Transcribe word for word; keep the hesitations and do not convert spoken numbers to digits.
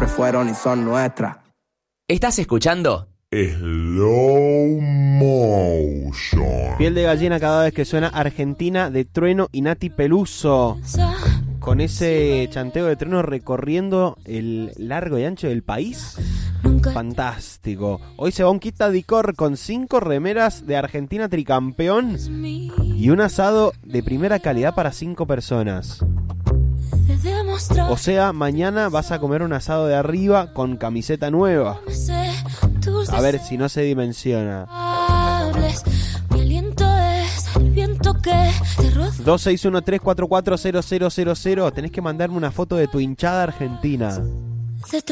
fueron y son nuestras. ¿Estás escuchando? Slow Motion. Piel de gallina cada vez que suena Argentina de Trueno y Nati Peluso. Con ese chanteo de Trueno recorriendo el largo y ancho del país. Fantástico. Hoy se va un kit Dicor con cinco remeras de Argentina tricampeón y un asado de primera calidad para cinco personas. O sea, mañana vas a comer un asado de arriba con camiseta nueva. A ver si no se dimensiona. dos seis uno tres cuatro cuatro cero cero cero cero. Tenés que mandarme una foto de tu hinchada argentina.